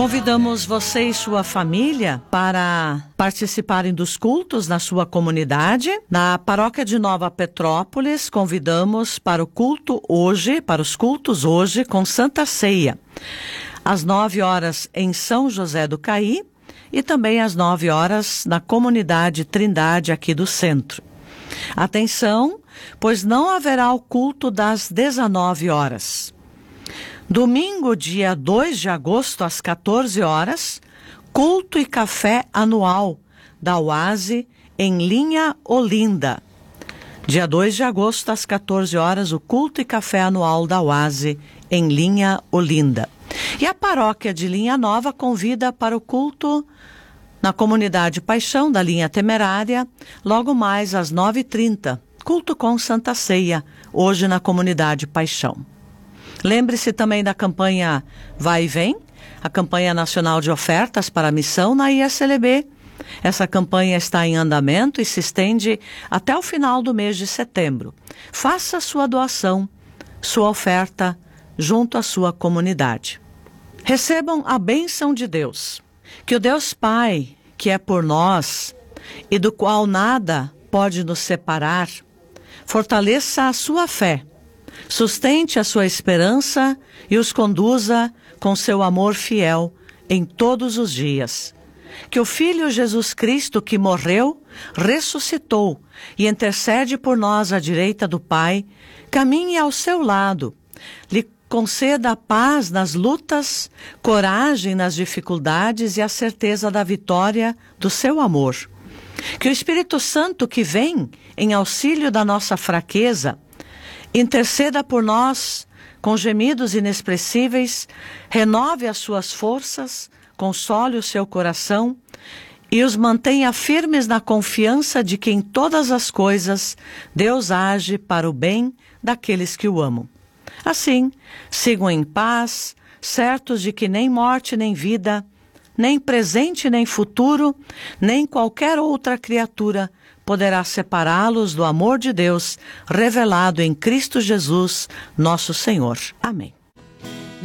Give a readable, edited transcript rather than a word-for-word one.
Convidamos você e sua família para participarem dos cultos na sua comunidade. Na Paróquia de Nova Petrópolis, convidamos para o culto hoje, para os cultos hoje com Santa Ceia. Às 9 horas em São José do Caí e também às 9 horas na comunidade Trindade aqui do centro. Atenção, pois não haverá o culto das 19 horas. Domingo, dia 2 de agosto, às 14 horas, culto e café anual da UASE em Linha Olinda. Dia 2 de agosto, às 14 horas, o culto e café anual da UASE em Linha Olinda. E a paróquia de Linha Nova convida para o culto na comunidade Paixão da Linha Temerária, logo mais às 9h30, culto com Santa Ceia, hoje na comunidade Paixão. Lembre-se também da campanha Vai e Vem, a campanha nacional de ofertas para a missão na ISLB. Essa campanha está em andamento e se estende até o final do mês de setembro. Faça sua doação, sua oferta, junto à sua comunidade. Recebam a bênção de Deus. Que o Deus Pai, que é por nós e do qual nada pode nos separar, fortaleça a sua fé, sustente a sua esperança e os conduza com seu amor fiel em todos os dias. Que o Filho Jesus Cristo, que morreu, ressuscitou e intercede por nós à direita do Pai, caminhe ao seu lado, lhe conceda a paz nas lutas, coragem nas dificuldades e a certeza da vitória do seu amor. Que o Espírito Santo, que vem em auxílio da nossa fraqueza, interceda por nós com gemidos inexpressíveis, renove as suas forças, console o seu coração e os mantenha firmes na confiança de que em todas as coisas Deus age para o bem daqueles que o amam. Assim, sigam em paz, certos de que nem morte nem vida, nem presente nem futuro, nem qualquer outra criatura poderá separá-los do amor de Deus revelado em Cristo Jesus, nosso Senhor. Amém.